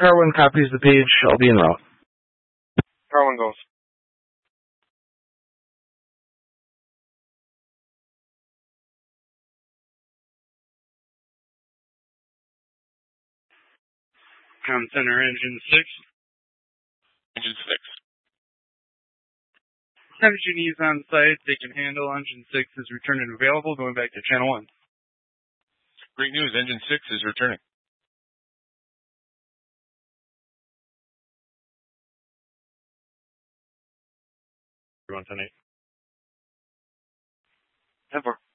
Carwin copies the page. I'll be en route. Carwin goes. Com Center, Engine 6. Engine 6. Neptune's on site. They can handle. Engine 6 is returned and available. Going back to Channel 1. Great news. Engine 6 is returning. 110-8. 10-4.